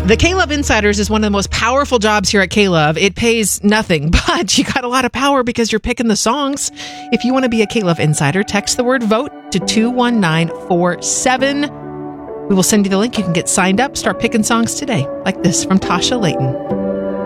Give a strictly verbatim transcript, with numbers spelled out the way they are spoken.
The K-Love Insiders is one of the most powerful jobs here at K-Love. It pays nothing, but you got a lot of power because you're picking the songs. If you want to be a K-Love Insider, text the word VOTE to two one nine four seven. We will send you the link. You can get signed up, start picking songs today, like this from Tasha Layton.